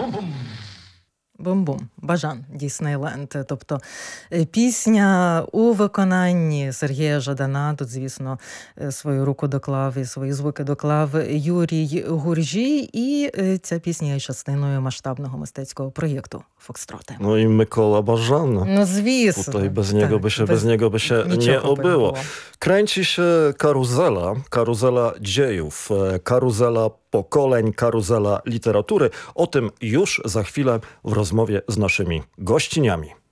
Бум-бум. Бажан Діснейленд. Тобто пісня у виконанні Сергія Жадана. Тут, звісно, свою руку доклав і свої звуки доклав Юрій Гуржій. І ця пісня є частиною масштабного мистецького проєкту «Фокстроти». No i Mykola Bażan. No звісно. Tutaj bez niego by się nie obyło. Kręci się karuzela dziejów, karuzela pokoleń, karuzela literatury. O tym już za chwilę w rozmowie z naszymi gościniami.